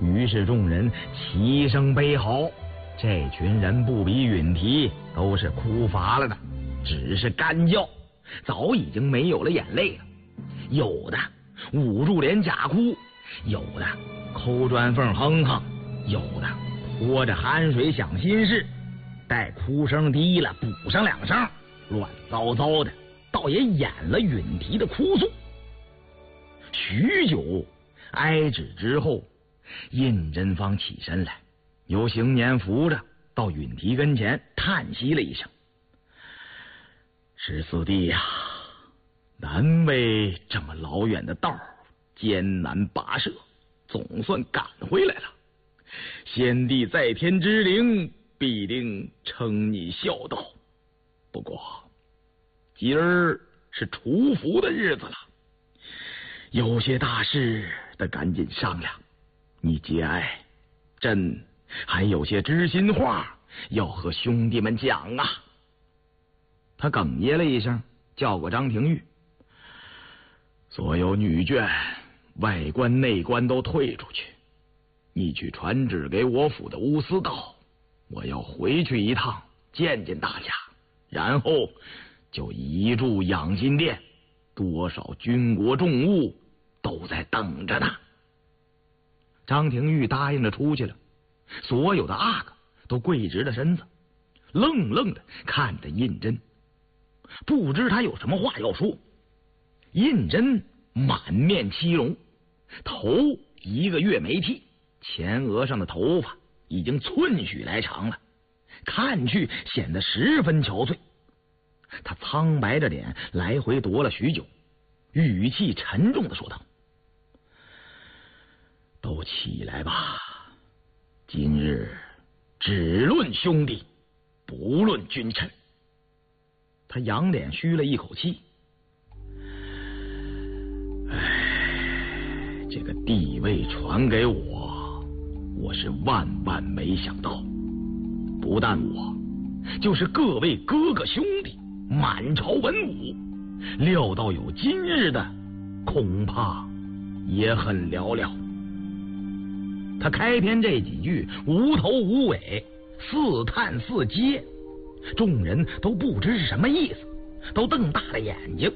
于是众人齐声悲嚎。这群人不比允提，都是哭乏了的，只是干叫，早已经没有了眼泪了。有的捂住脸假哭，有的抠砖缝哼哼，有的拖着汗水想心事，待哭声低了补上两声，乱糟糟的，倒也掩了允提的哭诉。许久哀止之后，胤禛方起身来，由邢年扶着到允提跟前，叹息了一声：“十四弟呀，难为这么老远的道，艰难跋涉，总算赶回来了。先帝在天之灵，必定称你孝道。不过今儿是除服的日子了，有些大事得赶紧商量。你节哀，朕还有些知心话要和兄弟们讲啊。”他哽咽了一声，叫过张廷玉：“所有女眷外官内官都退出去，你去传旨给我府的乌司道，我要回去一趟见见大家，然后就移驻养心殿，多少军国重务都在等着呢。”张廷玉答应着出去了，所有的阿哥都跪直了身子，愣愣的看着胤禛，不知他有什么话要说。胤禛满面漆容，头1个月没剃，前额上的头发已经寸许来长了，看去显得十分憔悴。他苍白着脸来回踱了许久，语气沉重的说道：“都起来吧，今日只论兄弟，不论君臣。”他仰脸吁了一口气：“哎，这个帝位传给我，我是万万没想到。不但我，就是各位哥哥兄弟，满朝文武，料到有今日的，恐怕也很寥寥。”他开篇这几句无头无尾，似叹似嗟，众人都不知是什么意思，都瞪大了眼睛。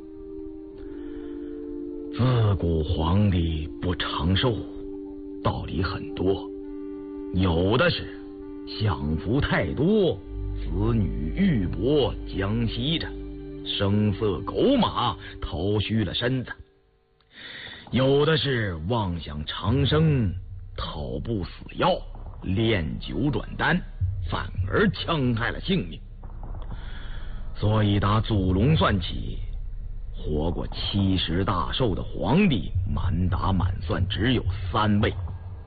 自古皇帝不长寿，道理很多，有的是享福太多，子女玉帛将息着，声色狗马掏虚了身子；有的是妄想长生，讨不死药，炼酒转丹，反而戕害了性命。所以打祖龙算起，活过70大寿的皇帝，满打满算只有3位。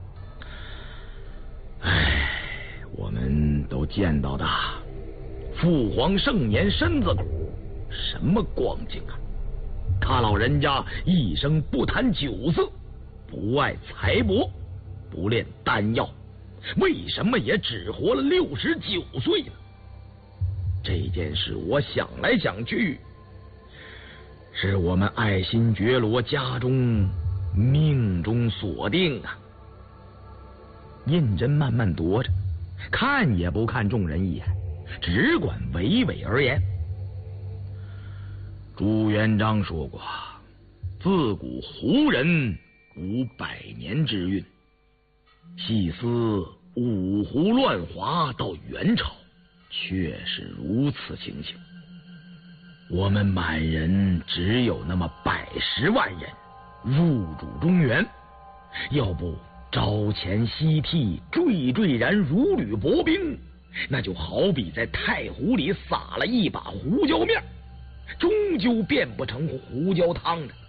唉，我们都见到的父皇盛年身子骨，什么光景啊！他老人家一生不谈酒色，不爱财帛，不炼丹药，为什么也只活了69岁呢？这件事我想来想去，是我们爱新觉罗家中命中所定啊。胤禛慢慢踱着，看也不看众人一眼，只管娓娓而言。朱元璋说过，自古胡人无100年之运，细思五胡乱华到元朝，确是如此情形。我们满人只有那么110万人入主中原，要不朝前夕替，惴惴然如履薄冰，那就好比在太湖里撒了一把胡椒面，终究变不成胡椒汤的。